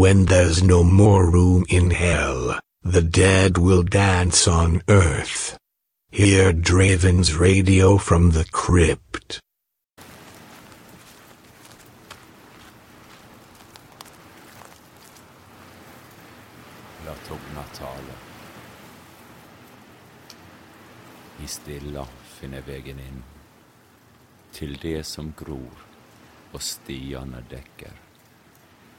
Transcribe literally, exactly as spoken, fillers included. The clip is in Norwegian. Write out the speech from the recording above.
when there's no more room in hell, the dead will dance on earth. Hear Draven's radio from the crypt. La tugna tale. I stilla finner vägen in till det som gror och stiarna däcker.